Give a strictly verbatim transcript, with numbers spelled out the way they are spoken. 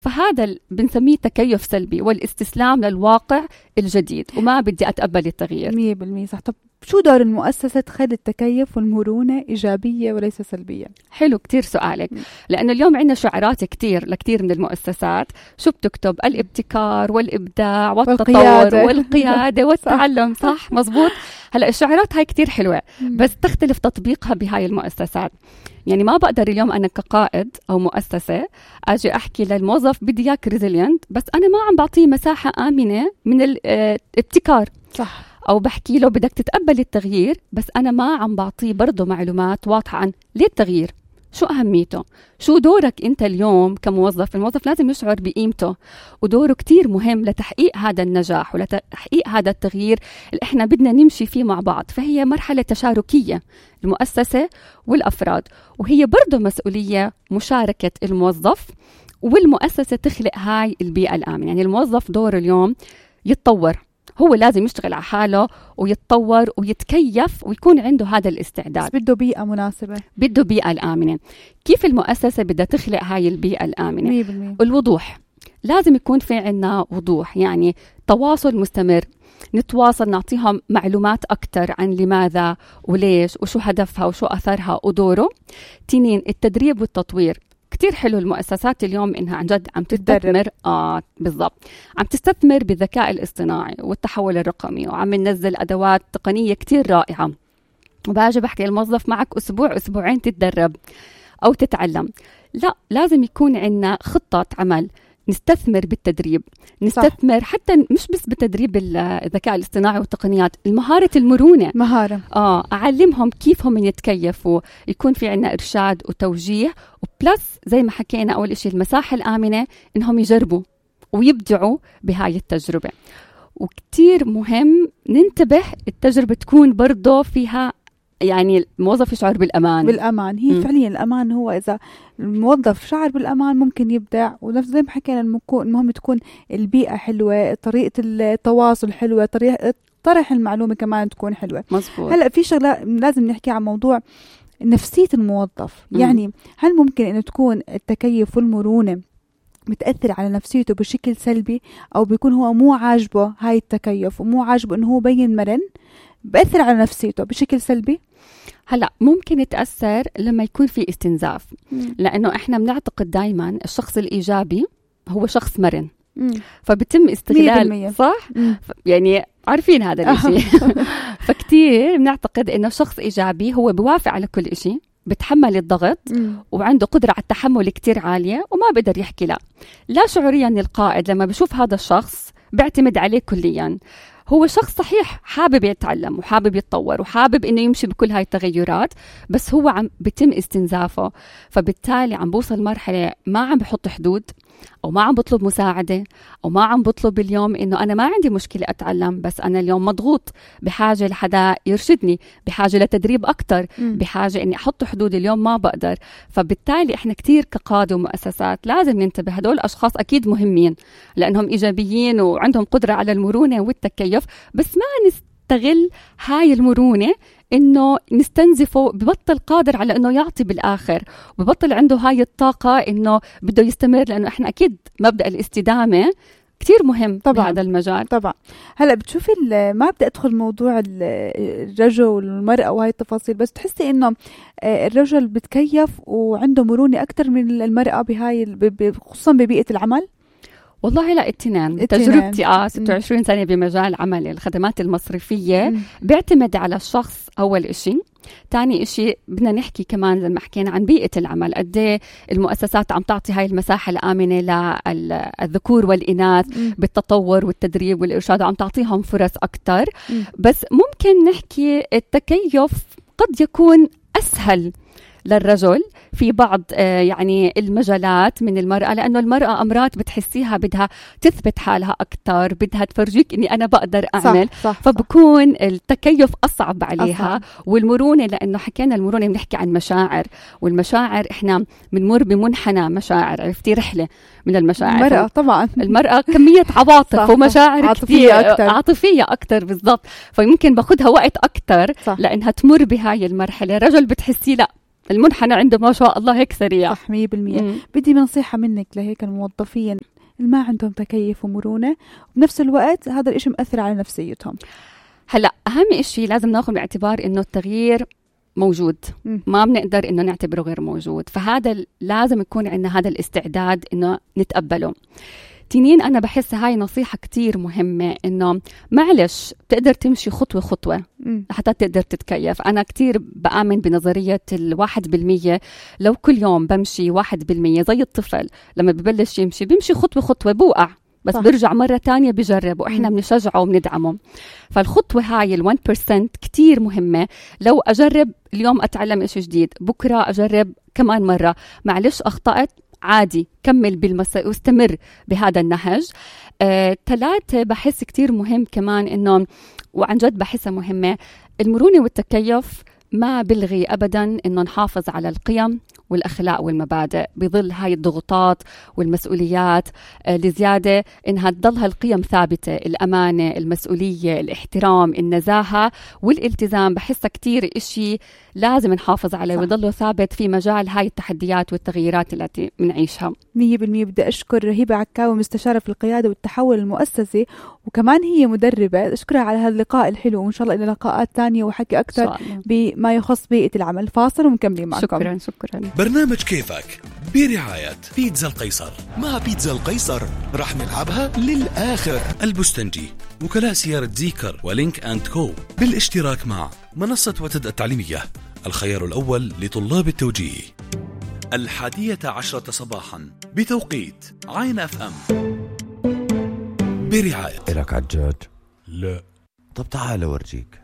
فهذا ال- بنسميه تكيف سلبي والاستسلام للواقع الجديد، وما بدي أتقبل التغيير. مية بالمية صح. طب شو دور المؤسسة تخلي التكيف والمرونة إيجابية وليس سلبية؟ حلو كتير سؤالك، لأنه اليوم عندنا شعارات كتير لكتير من المؤسسات، شو بتكتب؟ الابتكار والإبداع والتطور والقيادة, والقيادة والتعلم. صح مزبوط. هلأ الشعارات هاي كتير حلوة، بس تختلف تطبيقها بهاي المؤسسات. يعني ما بقدر اليوم أنا كقائد أو مؤسسة أجي أحكي للموظف بدي إياك ريزيلينت، بس أنا ما عم بعطيه مساحة آمنة من الابتكار. صح. أو بحكي له بدك تتقبل التغيير، بس أنا ما عم بعطيه برضه معلومات واضحة عن ليه التغيير، شو أهميته، شو دورك أنت اليوم كموظف. الموظف لازم يشعر بقيمته، ودوره كتير مهم لتحقيق هذا النجاح ولتحقيق هذا التغيير اللي إحنا بدنا نمشي فيه مع بعض. فهي مرحلة تشاركية المؤسسة والأفراد، وهي برضه مسؤولية مشاركة الموظف والمؤسسة تخلق هاي البيئة الآمنة. يعني الموظف دوره اليوم يتطور، هو لازم يشتغل على حاله ويتطور ويتكيف ويكون عنده هذا الاستعداد. بس بده بيئة مناسبة، بده بيئة الآمنة. كيف المؤسسة بدها تخلق هاي البيئة الآمنة؟ مية بالمية. الوضوح، لازم يكون في عنا وضوح، يعني تواصل مستمر، نتواصل، نعطيهم معلومات أكتر عن لماذا وليش وشو هدفها وشو أثرها ودوره. تنين، التدريب والتطوير. كتير حلو المؤسسات اليوم إنها عن جد عم تستثمر آه بالضبط عم تستثمر بالذكاء الاصطناعي والتحول الرقمي، وعم ننزل أدوات تقنية كتير رائعة. وباجي بحكي الموظف معك أسبوع أسبوعين تتدرب أو تتعلم. لا، لازم يكون عنا خطة عمل، نستثمر بالتدريب، نستثمر صح. حتى مش بس بتدريب الذكاء الاصطناعي والتقنيات، المهارة المرونة، مهارة آه أعلمهم كيف هم يتكيفوا، يكون في عنا إرشاد وتوجيه، وبلس زي ما حكينا أول إشي المساحة الآمنة إنهم يجربوا ويبدعوا بهاي التجربة. وكتير مهم ننتبه التجربة تكون برضو فيها يعني الموظف يشعر بالأمان. بالأمان هي م. فعليا الأمان هو إذا الموظف شعر بالأمان ممكن يبدع. ونفس زي ما حكينا المهم تكون البيئة حلوة، طريقة التواصل حلوة، طريقة طرح المعلومة كمان تكون حلوة. مزبوط. هلأ في شغلة لازم نحكي عن موضوع نفسية الموظف. م. يعني هل ممكن أن تكون التكيف والمرونة متأثر على نفسيته بشكل سلبي، أو بيكون هو مو عاجبه هاي التكيف ومو عاجبه أنه هو بين مرن، بأثر على نفسيته بشكل سلبي؟ هلا ممكن يتأثر لما يكون في استنزاف، مم. لأنه إحنا بنعتقد دايما الشخص الإيجابي هو شخص مرن، مم. فبتم استغلال صح؟ ف... يعني عارفين هذا الشيء. فكتير بنعتقد إنه شخص إيجابي هو بيوافق على كل إشي، بتحمل الضغط مم. وعنده قدرة على التحمل كتير عالية، وما بقدر يحكي لا. لا شعوريا القائد لما بشوف هذا الشخص بيعتمد عليه كليا، هو شخص صحيح حابب يتعلم وحابب يتطور وحابب إنه يمشي بكل هاي التغيرات، بس هو عم بتم استنزافه. فبالتالي عم بوصل مرحلة ما عم بحط حدود، أو ما عم بطلب مساعدة، أو ما عم بطلب اليوم إنه أنا ما عندي مشكلة أتعلم، بس أنا اليوم مضغوط، بحاجة لحدا يرشدني، بحاجة لتدريب أكتر، م. بحاجة إني أحط حدود، اليوم ما بقدر. فبالتالي إحنا كتير كقادة ومؤسسات لازم ننتبه، هدول الأشخاص أكيد مهمين لأنهم إيجابيين وعندهم قدرة على المرونة والتكيف، بس ما نستغل هاي المرونة إنه نستنزفه، ببطل قادر على إنه يعطي بالآخر، وببطل عنده هاي الطاقة إنه بده يستمر، لأنه إحنا أكيد مبدأ الاستدامة كتير مهم طبعا بهذا المجال. طبعا. هلا بتشوفي ما بدي أدخل موضوع الرجل والمرأة وهاي التفاصيل، بس تحسي إنه الرجل بتكيف وعنده مرونة أكتر من المرأة بهاي، خصوصا ببيئة العمل؟ والله لا، التنين. تجربتي آه ستة وعشرين سنة بمجال عمل الخدمات المصرفية. م. بيعتمد على الشخص أول إشي. تاني إشي بدنا نحكي كمان لما حكينا عن بيئة العمل، قد المؤسسات عم تعطي هاي المساحة الآمنة للذكور والإناث م. بالتطور والتدريب والإرشاد، وعم تعطيهم فرص أكتر. م. بس ممكن نحكي التكيف قد يكون أسهل للرجل في بعض آه يعني المجالات من المرأة، لأنه المرأة أمرات بتحسيها بدها تثبت حالها أكتر، بدها تفرجيك إني أنا بقدر أعمل، صح صح فبكون صح. التكيف أصعب عليها. أصعب. والمرونة، لأنه حكينا المرونة بنحكي عن مشاعر، والمشاعر إحنا بنمر بمنحنى مشاعر، عرفتي رحلة من المشاعر. المرأة طبعا المرأة كمية عواطف ومشاعر عاطفية أكتر. عاطفية أكتر بالضبط، فيمكن باخدها وقت أكتر صح. لأنها تمر بهاي المرحلة. رجل بتحسي لا المنحنى عنده ما شاء الله هيك سريع. صح مية بالمية. بدي نصيحة منك لهيك الموظفين ما عندهم تكيف ومرونة وبنفس الوقت هذا الإشي مؤثر على نفسيتهم. هلأ أهم إشي لازم ناخذ باعتبار إنه التغيير موجود، م. ما بنقدر إنه نعتبره غير موجود، فهذا لازم يكون عندنا هذا الاستعداد إنه نتقبله. تنين أنا بحس هاي نصيحة كتير مهمة، إنه معلش تقدر تمشي خطوة خطوة م. حتى تقدر تتكيف. أنا كتير بآمن بنظرية الواحد بالمية. لو كل يوم بمشي واحد بالمية زي الطفل لما ببلش يمشي بيمشي خطوة خطوة بوقع بس صح. برجع مرة تانية بجرب وإحنا بنشجعه وبندعمه. فالخطوة هاي الوان برسنت كتير مهمة. لو أجرب اليوم أتعلم إشي جديد، بكرة أجرب كمان مرة، معلش أخطأت عادي كمل بالمساء واستمر بهذا النهج. آه، ثلاثة بحس كتير مهم كمان إنه وعن جد بحسها مهمة، المرونة والتكيف ما بلغي أبداً إنه نحافظ على القيم والأخلاق والمبادئ بظل هاي الضغوطات والمسؤوليات آه لزيادة، إنها تضل هالقيم ثابتة، الأمانة، المسؤولية، الاحترام، النزاهة والالتزام. بحسها كتير إشي لازم نحافظ عليه ويضله ثابت في مجال هاي التحديات والتغييرات التي بنعيشها. مية بالمية. بدي أشكر هبة عكاوي مستشارة في القيادة والتحول المؤسسي، وكمان هي مدربة، أشكرها على هذا اللقاء الحلو، وإن شاء الله إلى لقاءات تانية وحكي أكثر بما يخص بيئة العمل. فاصل ومكملين معكم. شكرا شكرا. برنامج كيفك برعاية بيتزا القيصر. مع بيتزا القيصر رح نلعبها للآخر. البستنجي، وكلاء سيارة زيكر ولينك أند كو، بالاشتراك مع منصة وتد التعليمية، الخيار الأول لطلاب التوجيه. الحادية عشرة صباحا بتوقيت عين أف أم برعاية. إلك عجاج؟ لا. طب تعال أورجيك.